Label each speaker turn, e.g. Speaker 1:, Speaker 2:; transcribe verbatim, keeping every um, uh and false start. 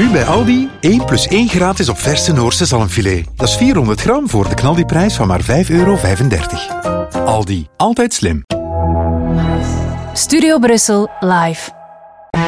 Speaker 1: Nu bij Aldi, één plus één gratis op verse Noorse zalmfilet. Dat is vierhonderd gram voor de knaldiprijs van maar vijf euro vijfendertig. Aldi, altijd slim.
Speaker 2: Studio Brussel live.